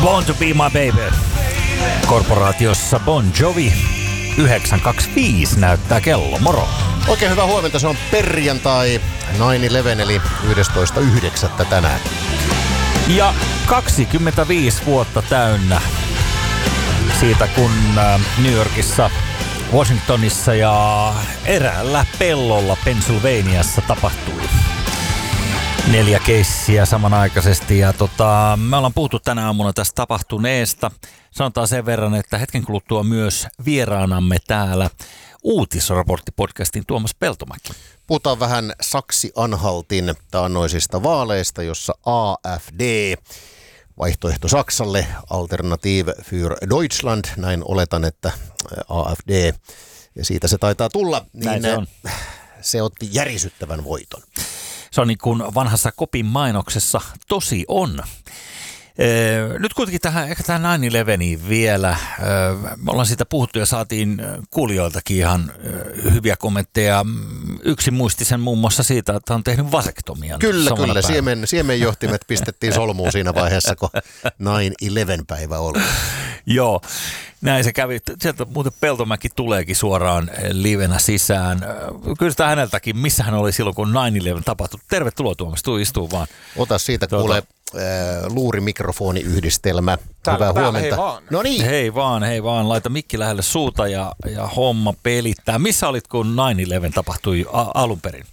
Born to be my baby. Korporaatiossa Bon Jovi. 9.25 näyttää kello. Moro. Oikein hyvää huomenta. Se on perjantai 9/11 eli 11.9. tänään. Ja 25 vuotta täynnä siitä, kun New Yorkissa, Washingtonissa ja eräällä pellolla Pennsylvaniassa tapahtui 4 keissiä samanaikaisesti. Ja me ollaan puhuttu tänä aamuna tästä tapahtuneesta. Sanotaan sen verran, että hetken kuluttua myös vieraanamme täällä Uutisraportti-podcastin Tuomas Peltomäki. Puhutaan vähän Saksi-Anhaltin taannoisista vaaleista, jossa AfD, vaihtoehto Saksalle, Alternative für Deutschland, näin oletan, että AfD, ja siitä se taitaa tulla, niin se otti järisyttävän voiton. Se on niin kuin vanhassa Kopin mainoksessa tosi on. Nyt kuitenkin ehkä tähän 9/11 vielä. Me ollaan siitä puhuttu ja saatiin kuulijoiltakin ihan hyviä kommentteja. Yksi muisti sen muun muassa siitä, että on tehnyt vasektomian. Kyllä. Siemenjohtimet pistettiin solmuun siinä vaiheessa, kun 9/11-päivä oli. Joo, näin se kävi. Sieltä muuten Peltomäki tuleekin suoraan livenä sisään. Kysytään häneltäkin, missä hän oli silloin, kun 9/11 tapahtui. Tervetuloa Tuomas, istuu vaan. Ota siitä kuule luuri-mikrofoni-yhdistelmä. Hyvää huomenta. Hei vaan. No niin. Hei vaan. Laita mikki lähelle suuta ja homma pelittää. Missä olit, kun 9/11 tapahtui alun perin?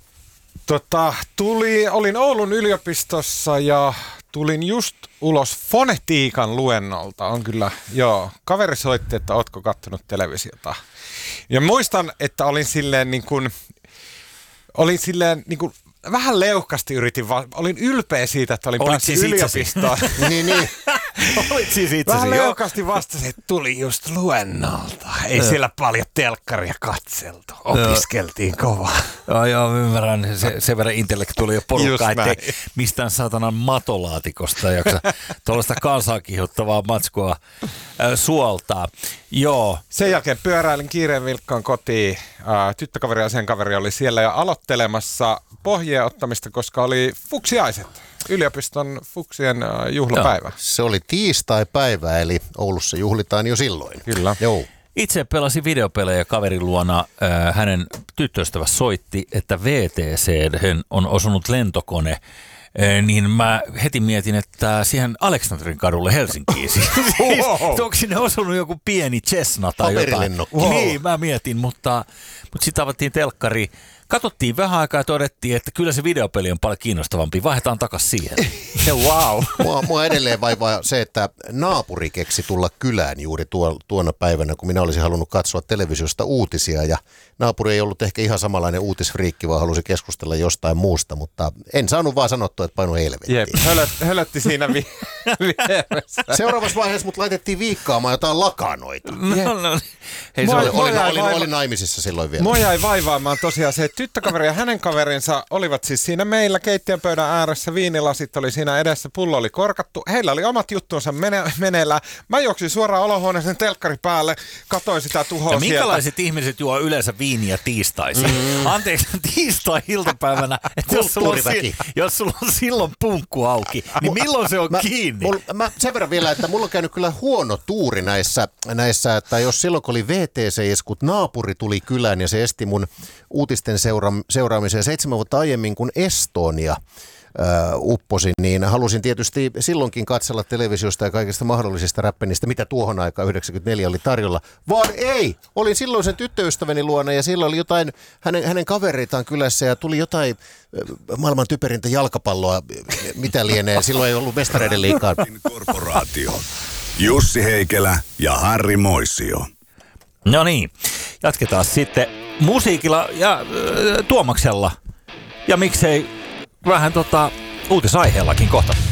Olin Oulun yliopistossa ja tulin just ulos fonetiikan luennolta. On kyllä, joo. Kaveri soitti, että ootko kattonut televisiota. Ja muistan, että olin silleen vähän leuhkasti olin ylpeä siitä, että olin päässyt yliopistoon. niin. Olit siis itsesi, vähän leuhkasti vastasin, että tuli just luennolta. Ei siellä paljon telkkaria katseltu. Opiskeltiin kovaa. Joo, ymmärrän. Sen verran intellektuaali porukka, ettei mistään satanan matolaatikosta jaksa tuollaista kansaa kiihottavaa matskua suoltaa. Joo. Sen jälkeen pyöräilin kiireen vilkkaan kotiin. Tyttökaveri ja sen kaveri oli siellä jo aloittelemassa pohjien ottamista, koska oli fuksiaiset. Yliopiston fuksien juhlapäivä. Joo. Se oli tiistai-päivä, eli Oulussa juhlitaan jo silloin. Kyllä. Joo. Itse pelasin videopelejä kaverin luona. Hänen tyttöystävä soitti, että VTC:hen on osunut lentokone. Niin mä heti mietin, että siihen Aleksanterin kadulle Helsinkiin. Onko sinne osunut joku pieni Cessna tai jotain? Niin, mä mietin, mutta sitten avattiin telkkari. Katsottiin vähän aikaa ja todettiin, että kyllä se videopeli on paljon kiinnostavampi. Vaihdetaan takaisin siihen. Wow. Mua edelleen vaivaa se, että naapuri keksi tulla kylään juuri tuona päivänä, kun minä olisin halunnut katsoa televisiosta uutisia. Ja naapuri ei ollut ehkä ihan samanlainen uutisfriikki, vaan halusi keskustella jostain muusta. Mutta en saanut vaan sanottua, että painu helvettiin. Jep, hölötti siinä vieressä. Seuraavassa vaiheessa mut laitettiin viikkaamaan jotain lakanoita. Hei, oli naimisissa silloin vielä. Mua jäi vaivaamaan tosiaan se, että tyttökaveri ja hänen kaverinsa olivat siis siinä meillä keittiönpöydän ääressä, viinilasit oli siinä edessä, pullo oli korkattu. Heillä oli omat juttuunsa meneillään. Mä juoksin suoraan olohuoneeseen telkkari päälle, katsoin sitä tuhoa sieltä. Ja minkälaiset ihmiset juo yleensä viiniä tiistaisin? Anteeksi, tiistai-iltapäivänä, että jos sulla on silloin punkku auki, niin milloin se on kiinni? Mä sen verran vielä, että mulla on käynyt kyllä huono tuuri näissä, että jos silloin kun oli VTC-iskut, naapuri tuli kylään ja se esti mun uutisten seuraamiseen 7 vuotta aiemmin, kun Estonia upposi, niin halusin tietysti silloinkin katsella televisiosta ja kaikista mahdollisista räppänistä, mitä tuohon aikaan 94 oli tarjolla. Vaan ei! Olin silloin sen tyttöystäväni luona ja sillä oli jotain hänen kavereitaan kylässä ja tuli jotain maailman typerintä jalkapalloa, mitä lienee. Silloin ei ollut mestareiden liigaa. Korporaatio. Jussi Heikelä ja Harri Moisio. No niin, jatketaan sitten musiikilla ja Tuomaksella. Ja miksei vähän uutisaiheellakin kohta.